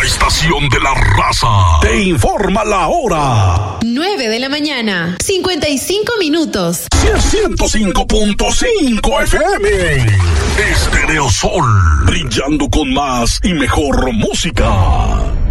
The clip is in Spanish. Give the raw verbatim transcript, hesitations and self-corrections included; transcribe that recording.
La estación de la raza te informa la hora. nueve de la mañana, cincuenta y cinco minutos. ciento cinco punto cinco F M. Estereo Sol, brillando con más y mejor música.